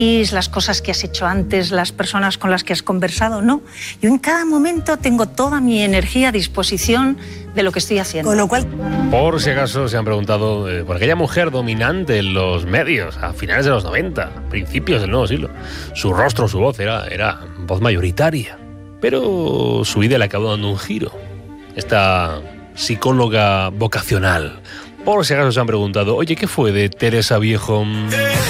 las cosas que has hecho antes, las personas con las que has conversado, no. Yo en cada momento tengo toda mi energía a disposición de lo que estoy haciendo. Con lo cual... Por si acaso se han preguntado por aquella mujer dominante en los medios a finales de los 90, principios del nuevo siglo. Su rostro, su voz era voz mayoritaria, pero su vida le acabó dando un giro. Esta psicóloga vocacional. Por si acaso se han preguntado, oye, ¿qué fue de Teresa Viejo?